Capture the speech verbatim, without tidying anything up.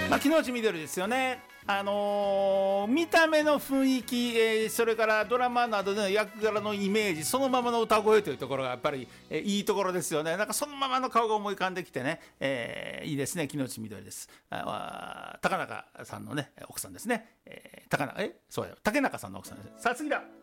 まあ、木之内みどりですよね。あのー、見た目の雰囲気、えー、それからドラマなどでの役柄のイメージ、そのままの歌声というところがやっぱり、えー、いいところですよね。なんかそのままの顔が思い浮かんできてね、えー、いいですね。木之内みどりです。あ高中さんのね奥さんですね。えー、高中えそうや竹中さんの奥さんです。さあ次だ。